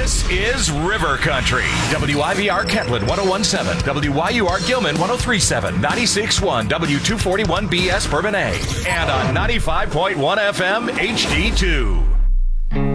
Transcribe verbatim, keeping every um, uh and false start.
This is River Country. W I V R Kentland one oh one point seven, W Y U R Gilman one oh three point seven, ninety-six point one W two forty-one B S Bourbon A, and on ninety-five point one F M H D two.